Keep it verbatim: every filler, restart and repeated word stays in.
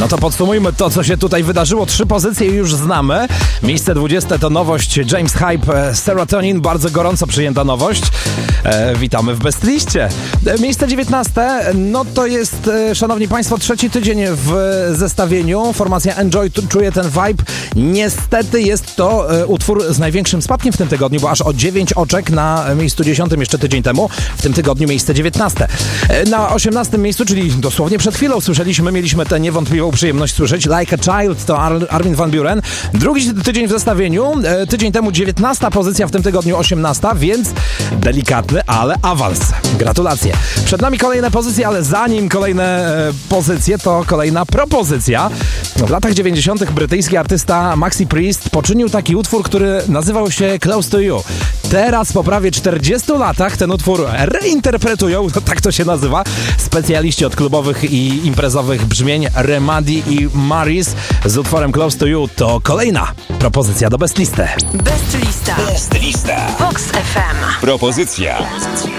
No to podsumujmy to, co się tutaj wydarzyło. Trzy pozycje już znamy. Miejsce dwudzieste to nowość James Hype, Serotonin, bardzo gorąco przyjęta nowość. E, witamy w Bestliście. E, miejsce dziewiętnaste, no to jest, e, szanowni państwo, trzeci tydzień w zestawieniu. Formacja Enjoy czuje ten vibe. Niestety jest to e, utwór z największym spadkiem w tym tygodniu, bo aż o dziewięć oczek na miejscu dziesiątym jeszcze tydzień temu. W tym tygodniu miejsce dziewiętnaste. E, na osiemnastym miejscu, czyli dosłownie przed chwilą słyszeliśmy, mieliśmy tę niewątpliwą przyjemność słyszeć Like a Child, to Ar- Armin van Buuren. Drugi tydzień w zestawieniu, e, tydzień temu dziewiętnasta pozycja, w tym tygodniu osiemnasta, więc delikatny, ale awans. Gratulacje. Przed nami kolejne pozycje, ale zanim kolejne e, pozycje, to kolejna propozycja. W latach dziewięćdziesiątych brytyjski artysta Maxi Priest poczynił taki utwór, który nazywał się Close to You. Teraz po prawie czterdziestu latach ten utwór reinterpretują, tak to się nazywa, specjaliści od klubowych i imprezowych brzmień Remadi i Maris z utworem Close to You. To kolejna propozycja do Bestlisty. Bestlista. Bestlista. Vox F M. Propozycja.